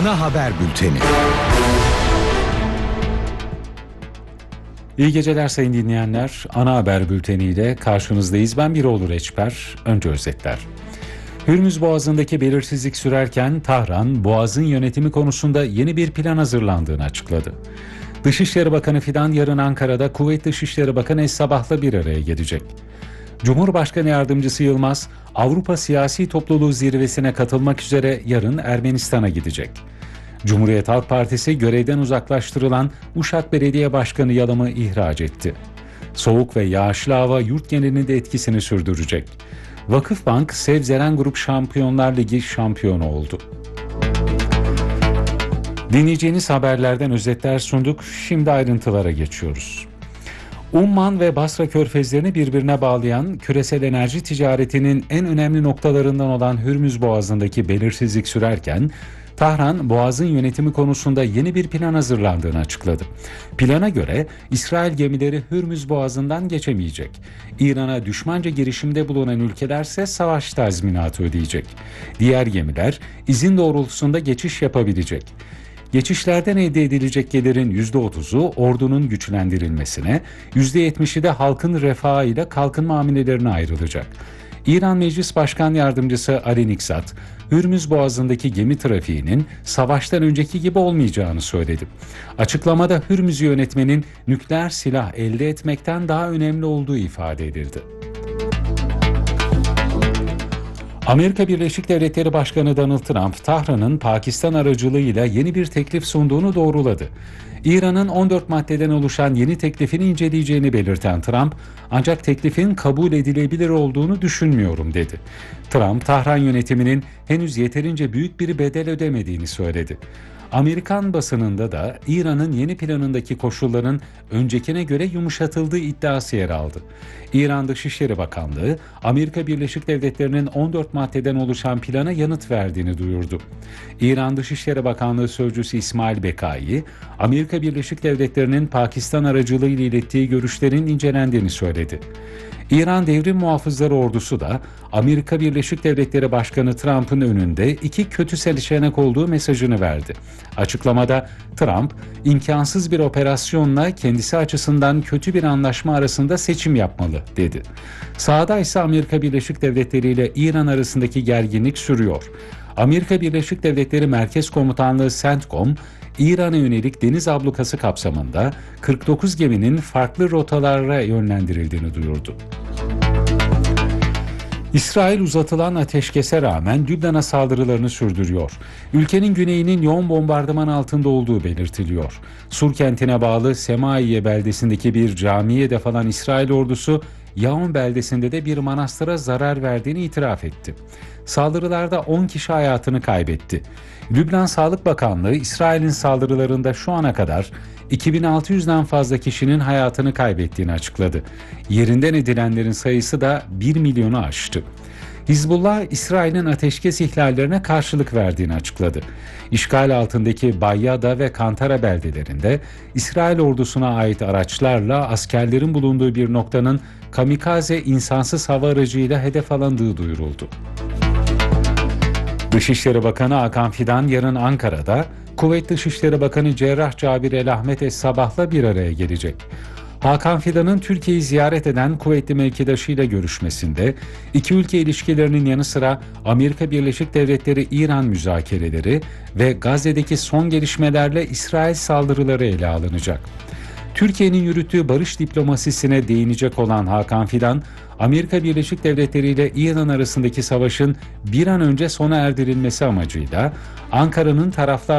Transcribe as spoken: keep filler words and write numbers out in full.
Ana haber bülteni. İyi geceler sayın dinleyenler. Ana haber bülteniyle karşınızdayız. Ben Biroğlu Reçber. Önce özetler. Hürmüz Boğazı'ndaki belirsizlik sürerken Tahran, Boğaz'ın yönetimi konusunda yeni bir plan hazırlandığını açıkladı. Dışişleri Bakanı Fidan yarın Ankara'da Kuveyt Dışişleri Bakanı Es-Sabah'la bir araya gelecek. Cumhurbaşkanı Yardımcısı Yılmaz, Avrupa Siyasi Topluluğu zirvesine katılmak üzere yarın Ermenistan'a gidecek. Cumhuriyet Halk Partisi görevden uzaklaştırılan Uşak Belediye Başkanı Yalam'ı ihraç etti. Soğuk ve yağışlı hava yurt genelinde etkisini sürdürecek. Vakıfbank, Sevzeren Grup Şampiyonlar Ligi şampiyonu oldu. Dinleyeceğiniz haberlerden özetler sunduk. Şimdi ayrıntılara geçiyoruz. Umman ve Basra körfezlerini birbirine bağlayan küresel enerji ticaretinin en önemli noktalarından olan Hürmüz Boğazı'ndaki belirsizlik sürerken Tahran, Boğaz'ın yönetimi konusunda yeni bir plan hazırlandığını açıkladı. Plana göre İsrail gemileri Hürmüz Boğazı'ndan geçemeyecek. İran'a düşmanca girişimde bulunan ülkelerse savaş tazminatı ödeyecek. Diğer gemiler izin doğrultusunda geçiş yapabilecek. Geçişlerden elde edilecek gelirin yüzde otuzu ordunun güçlendirilmesine, yüzde yetmişi de halkın refahı ile kalkınma hamlelerine ayrılacak. İran Meclis Başkan Yardımcısı Ali Nikzat, Hürmüz Boğazı'ndaki gemi trafiğinin savaştan önceki gibi olmayacağını söyledi. Açıklamada Hürmüz'ü yönetmenin nükleer silah elde etmekten daha önemli olduğu ifade edildi. Amerika Birleşik Devletleri Başkanı Donald Trump, Tahran'ın Pakistan aracılığıyla yeni bir teklif sunduğunu doğruladı. İran'ın on dört maddeden oluşan yeni teklifini inceleyeceğini belirten Trump, ancak teklifin kabul edilebilir olduğunu düşünmüyorum dedi. Trump, Tahran yönetiminin henüz yeterince büyük bir bedel ödemediğini söyledi. Amerikan basınında da İran'ın yeni planındaki koşulların öncekine göre yumuşatıldığı iddiası yer aldı. İran Dışişleri Bakanlığı, Amerika Birleşik Devletleri'nin on dört maddeden oluşan plana yanıt verdiğini duyurdu. İran Dışişleri Bakanlığı Sözcüsü İsmail Bekai, Amerika Birleşik Devletleri'nin Pakistan aracılığıyla ilettiği görüşlerin incelendiğini söyledi. İran Devrim Muhafızları Ordusu da Amerika Birleşik Devletleri Başkanı Trump'ın önünde iki kötü seçenek olduğu mesajını verdi. Açıklamada Trump, imkansız bir operasyonla kendisi açısından kötü bir anlaşma arasında seçim yapmalı dedi. Sahada ise Amerika Birleşik Devletleri ile İran arasındaki gerginlik sürüyor. Amerika Birleşik Devletleri Merkez Komutanlığı CENTCOM, İran'a yönelik deniz ablukası kapsamında kırk dokuz geminin farklı rotalara yönlendirildiğini duyurdu. İsrail uzatılan ateşkese rağmen Lübnan'a saldırılarını sürdürüyor. Ülkenin güneyinin yoğun bombardıman altında olduğu belirtiliyor. Sur kentine bağlı Semaiye beldesindeki bir camiye hedef alan İsrail ordusu, Yaon beldesinde de bir manastıra zarar verdiğini itiraf etti. Saldırılarda on kişi hayatını kaybetti. Lübnan Sağlık Bakanlığı, İsrail'in saldırılarında şu ana kadar iki bin altı yüzden fazla kişinin hayatını kaybettiğini açıkladı. Yerinden edilenlerin sayısı da bir milyonu aştı. Hizbullah, İsrail'in ateşkes ihlallerine karşılık verdiğini açıkladı. İşgal altındaki Bayyada ve Kantara beldelerinde İsrail ordusuna ait araçlarla askerlerin bulunduğu bir noktanın kamikaze insansız hava aracıyla hedef alındığı duyuruldu. Dışişleri Bakanı Hakan Fidan yarın Ankara'da Kuveyt Dışişleri Bakanı Cerrah Cabir El Ahmet Es-Sabah'la bir araya gelecek. Hakan Fidan'ın Türkiye'yi ziyaret eden kuvvetli mevkidaşıyla görüşmesinde iki ülke ilişkilerinin yanı sıra Amerika Birleşik Devletleri-İran müzakereleri ve Gazze'deki son gelişmelerle İsrail saldırıları ele alınacak. Türkiye'nin yürüttüğü barış diplomasisine değinecek olan Hakan Fidan, Amerika Birleşik Devletleri ile İran arasındaki savaşın bir an önce sona erdirilmesi amacıyla Ankara'nın taraflar